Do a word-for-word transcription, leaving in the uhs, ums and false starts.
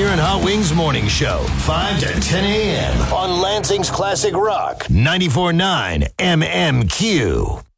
and Hot Wings Morning Show, five to ten a.m. on Lansing's Classic Rock, ninety-four point nine M M Q.